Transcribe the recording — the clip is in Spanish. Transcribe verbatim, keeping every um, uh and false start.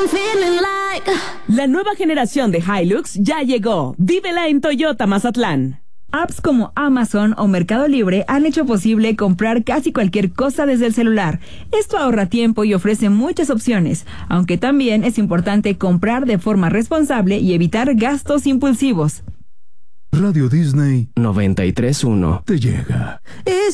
La nueva generación de Hilux ya llegó. Vívela en Toyota Mazatlán. Apps como Amazon o Mercado Libre han hecho posible comprar casi cualquier cosa desde el celular. Esto ahorra tiempo y ofrece muchas opciones, aunque también es importante comprar de forma responsable y evitar gastos impulsivos. Radio Disney noventa y tres punto uno te llega. Es